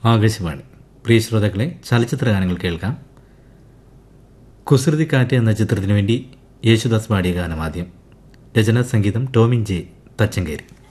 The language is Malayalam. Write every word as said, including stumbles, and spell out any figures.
ആകാശവാണി. പ്രിയ ശ്രോതാക്കളെ, ചലച്ചിത്ര ഗാനങ്ങൾ കേൾക്കാം. കുസൃതിക്കാറ്റ് എന്ന ചിത്രത്തിനു വേണ്ടി യേശുദാസ് പാടിയ ഗാനം ആദ്യം. രചനാ സംഗീതം ടോമിൻ ജെ തച്ചങ്കേരി.